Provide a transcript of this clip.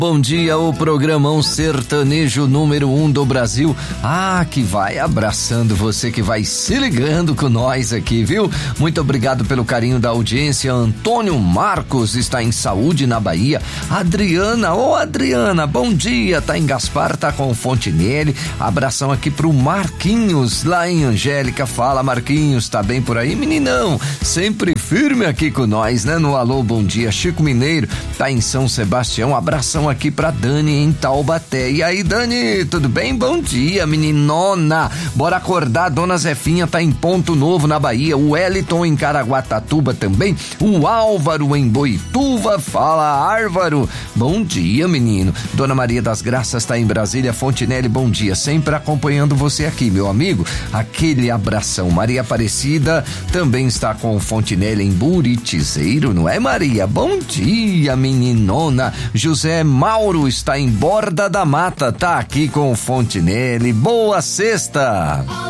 Bom dia, o programão sertanejo número 1 do Brasil. Que vai abraçando você, que vai se ligando com nós aqui, viu? Muito obrigado pelo carinho da audiência. Antônio Marcos está em Saúde, na Bahia. Adriana, bom dia. Tá em Gaspar, tá com Fontinelli. Abração aqui pro Marquinhos, lá em Angélica. Fala, Marquinhos, tá bem por aí, meninão? Sempre firme aqui com nós, né? No Alô, bom dia. Chico Mineiro tá em São Sebastião. Abração aqui pra Dani em Taubaté. E aí, Dani, tudo bem? Bom dia, meninona. Bora acordar, Dona Zefinha tá em Ponto Novo, na Bahia. O Wellington em Caraguatatuba também. O Álvaro em Boituva. Fala, Álvaro. Bom dia, menino. Dona Maria das Graças tá em Brasília. Fontinelli, bom dia. Sempre acompanhando você aqui, meu amigo. Aquele abração. Maria Aparecida também está com o Fontinelli em Buritizeiro, não é, Maria? Bom dia, meninona. José Mauro está em Borda da Mata, tá aqui com o Fontinelli. Boa sexta!